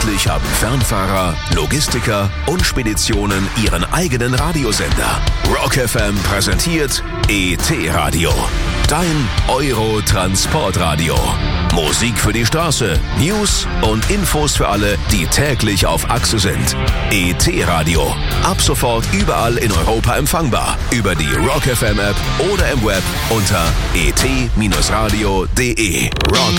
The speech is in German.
Endlich haben Fernfahrer, Logistiker und Speditionen ihren eigenen Radiosender. Rock FM präsentiert ET-Radio. Dein Euro-Transportradio. Musik für die Straße, News und Infos für alle, die täglich auf Achse sind. ET-Radio. Ab sofort überall in Europa empfangbar. Über die Rock FM App oder im Web unter et-radio.de. Rock